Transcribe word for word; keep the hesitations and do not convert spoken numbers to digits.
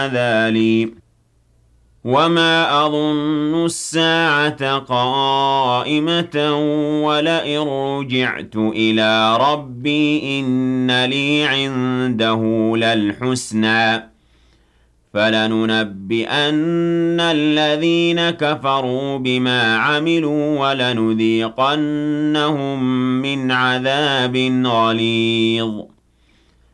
ذَلِي وَمَا أَظُنُّ السَّاعَةَ قَائِمَةً وَلَئِن رُّجِعْتُ إِلَىٰ رَبِّي إِنَّ لِي عِندَهُ لَلْحُسْنَىٰ فَلَنُنَبِّئَنَّ الَّذِينَ كَفَرُوا بِمَا عَمِلُوا وَلَنُذِيقَنَّهُم مِّنْ عَذَابٍ غَلِيظٍ